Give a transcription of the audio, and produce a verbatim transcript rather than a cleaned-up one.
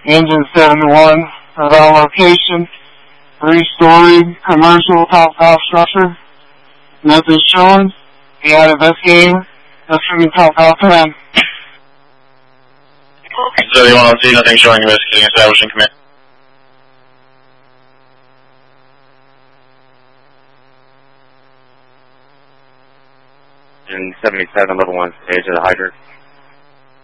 Engine seventy-one, at our location, three-story commercial top-top structure. Nothing showing. We had investigating. That's from the top-top command. seventy-one on scene, nothing showing, investigating, establishing command. And seventy-seven, level one, stage of the hydrant.